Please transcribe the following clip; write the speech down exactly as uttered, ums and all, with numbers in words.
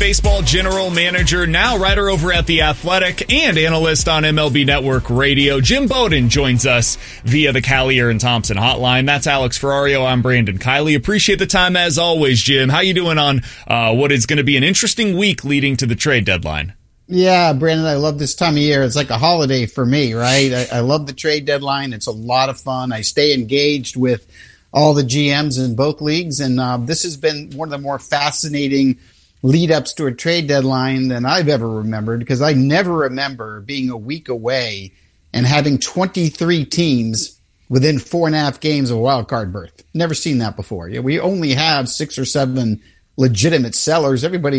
baseball general manager, now writer over at The Athletic and analyst on M L B Network Radio. Jim Bowden joins us via the Callier and Thompson hotline. That's Alex Ferrario. I'm Brandon Kiley. Appreciate the time as always, Jim. How you doing on uh, what is going to be an interesting week leading to the trade deadline? Yeah, Brandon, I love this time of year. It's like a holiday for me, right? I, I love the trade deadline. It's a lot of fun. I stay engaged with all the G Ms in both leagues, and uh, this has been one of the more fascinating lead-ups to a trade deadline than I've ever remembered, because I never remember being a week away and having twenty-three teams within four and a half games of a wild card berth. Never seen that before. Yeah, we only have six or seven legitimate sellers. Everybody